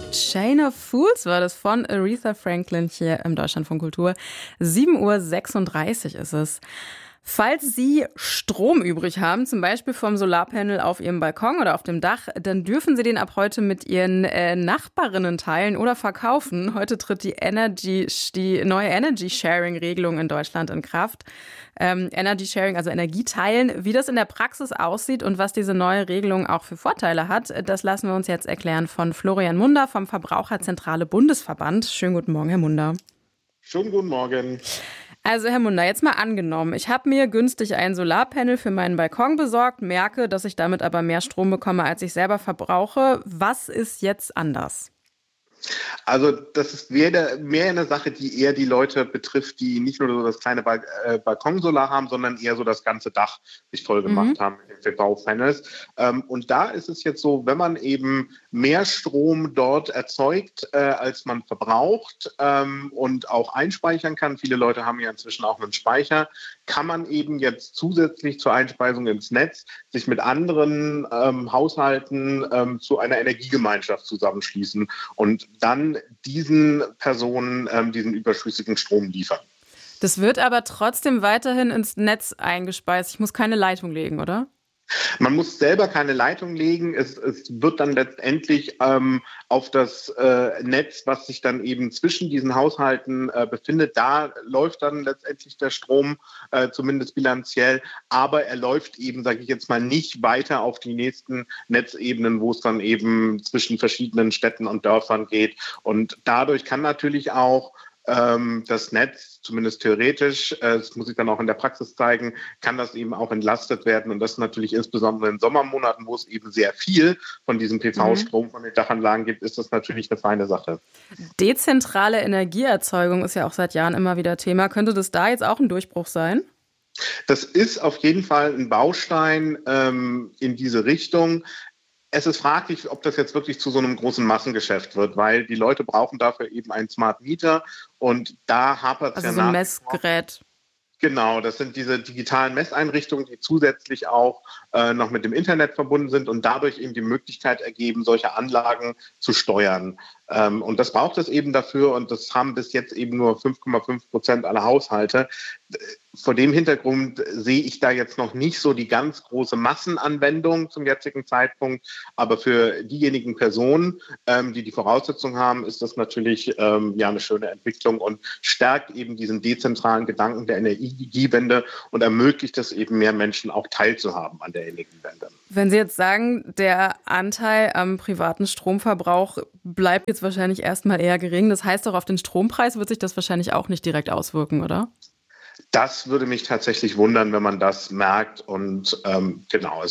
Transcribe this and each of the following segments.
Chain of Fools war das von Aretha Franklin hier im Deutschlandfunk Kultur. 7:36 Uhr ist es. Falls Sie Strom übrig haben, zum Beispiel vom Solarpanel auf Ihrem Balkon oder auf dem Dach, dann dürfen Sie den ab heute mit Ihren Nachbarinnen teilen oder verkaufen. Heute tritt die neue Energy-Sharing-Regelung in Deutschland in Kraft. Energy-Sharing, also Energieteilen. Wie das in der Praxis aussieht und was diese neue Regelung auch für Vorteile hat, das lassen wir uns jetzt erklären von Florian Munder vom Verbraucherzentrale Bundesverband. Schönen guten Morgen, Herr Munder. Schönen guten Morgen. Also Herr Munder, jetzt mal angenommen, ich habe mir günstig ein Solarpanel für meinen Balkon besorgt, merke, dass ich damit aber mehr Strom bekomme, als ich selber verbrauche. Was ist jetzt anders? Also das ist mehr eine Sache, die eher die Leute betrifft, die nicht nur so das kleine Balkonsolar haben, sondern eher so das ganze Dach sich voll gemacht haben mit den PV-Panels. Und da ist es jetzt so, wenn man eben mehr Strom dort erzeugt, als man verbraucht und auch einspeichern kann, viele Leute haben ja inzwischen auch einen Speicher, kann man eben jetzt zusätzlich zur Einspeisung ins Netz sich mit anderen Haushalten zu einer Energiegemeinschaft zusammenschließen und dann diesen Personen diesen überschüssigen Strom liefern. Das wird aber trotzdem weiterhin ins Netz eingespeist. Ich muss keine Leitung legen, oder? Man muss selber keine Leitung legen. Es wird dann letztendlich auf das Netz, was sich dann eben zwischen diesen Haushalten befindet, da läuft dann letztendlich der Strom, zumindest bilanziell. Aber er läuft eben, sage ich jetzt mal, nicht weiter auf die nächsten Netzebenen, wo es dann eben zwischen verschiedenen Städten und Dörfern geht. Und dadurch kann natürlich auch das Netz, zumindest theoretisch, das muss ich dann auch in der Praxis zeigen, kann das eben auch entlastet werden. Und das natürlich insbesondere in Sommermonaten, wo es eben sehr viel von diesem PV-Strom von den Dachanlagen gibt, ist das natürlich eine feine Sache. Dezentrale Energieerzeugung ist ja auch seit Jahren immer wieder Thema. Könnte das da jetzt auch ein Durchbruch sein? Das ist auf jeden Fall ein Baustein in diese Richtung. Es ist fraglich, ob das jetzt wirklich zu so einem großen Massengeschäft wird, weil die Leute brauchen dafür eben einen Smart Meter und da hapert es also so ein Messgerät. Genau, das sind diese digitalen Messeinrichtungen, die zusätzlich auch noch mit dem Internet verbunden sind und dadurch eben die Möglichkeit ergeben, solche Anlagen zu steuern. Und das braucht es eben dafür und das haben bis jetzt eben nur 5,5% aller Haushalte. Vor dem Hintergrund sehe ich da jetzt noch nicht so die ganz große Massenanwendung zum jetzigen Zeitpunkt. Aber für diejenigen Personen, die die Voraussetzungen haben, ist das natürlich ja eine schöne Entwicklung und stärkt eben diesen dezentralen Gedanken der Energiewende und ermöglicht es eben mehr Menschen auch teilzuhaben an der Energiewende. Wenn Sie jetzt sagen, der Anteil am privaten Stromverbrauch bleibt jetzt wahrscheinlich erstmal eher gering. Das heißt doch, auf den Strompreis wird sich das wahrscheinlich auch nicht direkt auswirken, oder? Das würde mich tatsächlich wundern, wenn man das merkt. Und genau,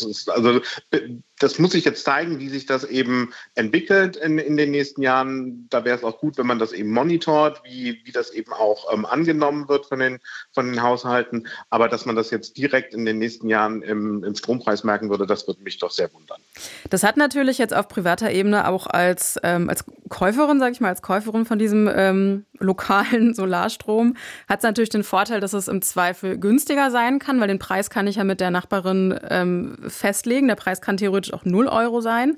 das muss sich jetzt zeigen, wie sich das eben entwickelt in den nächsten Jahren. Da wäre es auch gut, wenn man das eben monitort, wie das eben auch angenommen wird von den Haushalten. Aber dass man das jetzt direkt in den nächsten Jahren im Strompreis merken würde, das würde mich doch sehr wundern. Das hat natürlich jetzt auf privater Ebene auch als Käuferin, sage ich mal, als Käuferin von diesem lokalen Solarstrom, hat es natürlich den Vorteil, dass es im Zweifel günstiger sein kann, weil den Preis kann ich ja mit der Nachbarin festlegen. Der Preis kann theoretisch auch 0 Euro sein.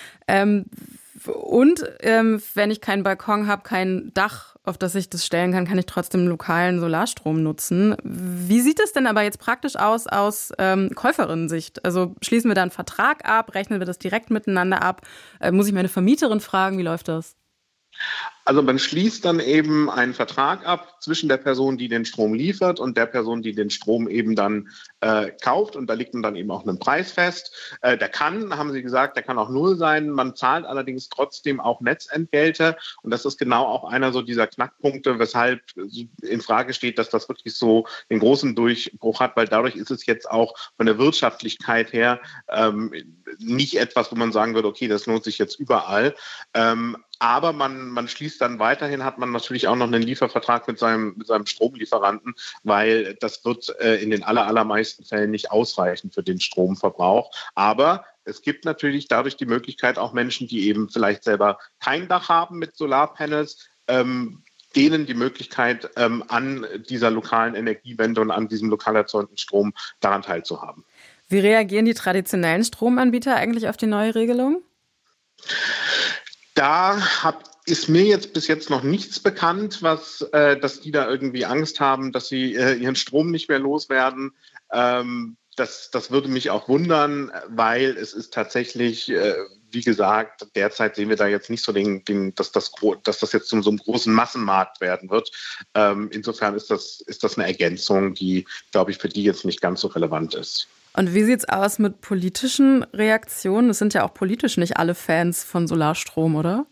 Wenn ich keinen Balkon habe, kein Dach, auf das ich das stellen kann, kann ich trotzdem lokalen Solarstrom nutzen. Wie sieht es denn aber jetzt praktisch aus Käuferinnen-Sicht? Also schließen wir da einen Vertrag ab, rechnen wir das direkt miteinander ab? Muss ich meine Vermieterin fragen, wie läuft das? Also man schließt dann eben einen Vertrag ab zwischen der Person, die den Strom liefert und der Person, die den Strom eben dann kauft. Und da liegt dann eben auch ein Preis fest. Der kann, haben Sie gesagt, der kann auch 0 sein. Man zahlt allerdings trotzdem auch Netzentgelte. Und das ist genau auch einer so dieser Knackpunkte, weshalb in Frage steht, dass das wirklich so den großen Durchbruch hat. Weil dadurch ist es jetzt auch von der Wirtschaftlichkeit her nicht etwas, wo man sagen würde, okay, das lohnt sich jetzt überall. Aber man schließt dann weiterhin, hat man natürlich auch noch einen Liefervertrag mit seinem Stromlieferanten, weil das wird in den allermeisten Fällen nicht ausreichen für den Stromverbrauch. Aber es gibt natürlich dadurch die Möglichkeit, auch Menschen, die eben vielleicht selber kein Dach haben mit Solarpanels, denen die Möglichkeit, an dieser lokalen Energiewende und an diesem lokal erzeugten Strom daran teilzuhaben. Wie reagieren die traditionellen Stromanbieter eigentlich auf die neue Regelung? Ist mir jetzt bis jetzt noch nichts bekannt, dass die da irgendwie Angst haben, dass sie ihren Strom nicht mehr loswerden. Das würde mich auch wundern, weil es ist tatsächlich, wie gesagt, derzeit sehen wir da jetzt nicht so dass das jetzt zu so einem großen Massenmarkt werden wird. Insofern ist das eine Ergänzung, die, glaube ich, für die jetzt nicht ganz so relevant ist. Und wie sieht's aus mit politischen Reaktionen? Es sind ja auch politisch nicht alle Fans von Solarstrom, oder?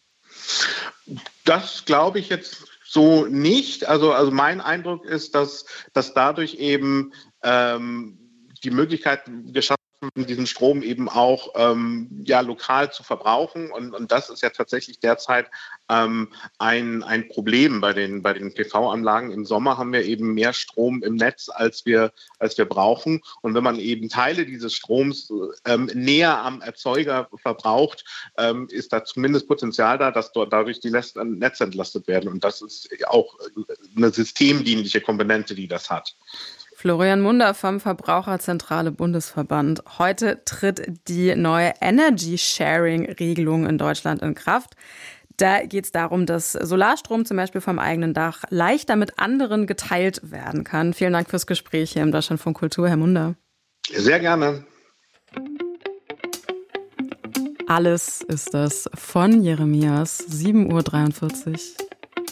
Das glaube ich jetzt so nicht. Also mein Eindruck ist, dass dadurch eben die Möglichkeit geschaffen wird, diesen Strom eben auch lokal zu verbrauchen. Und das ist ja tatsächlich derzeit ein Problem bei den PV-Anlagen. Im Sommer haben wir eben mehr Strom im Netz, als wir brauchen. Und wenn man eben Teile dieses Stroms näher am Erzeuger verbraucht, ist da zumindest Potenzial da, dass dadurch die Netze entlastet werden. Und das ist auch eine systemdienliche Komponente, die das hat. Florian Munder vom Verbraucherzentrale Bundesverband. Heute tritt die neue Energy-Sharing-Regelung in Deutschland in Kraft. Da geht es darum, dass Solarstrom zum Beispiel vom eigenen Dach leichter mit anderen geteilt werden kann. Vielen Dank fürs Gespräch hier im Deutschlandfunk Kultur, Herr Munder. Sehr gerne. Alles ist das von Jeremias, 7:43 Uhr.